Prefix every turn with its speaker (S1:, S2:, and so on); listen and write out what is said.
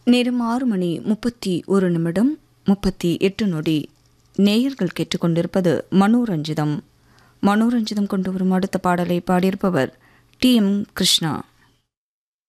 S1: நேரம் 6:31:38. நேயர்கள் கேட்டுக்கொண்டிருப்பது மனோரஞ்சிதம். மனோரஞ்சிதம் கொண்டு வரும் அடுத்த பாடலை பாடியிருப்பவர் டி.எம். கிருஷ்ணா.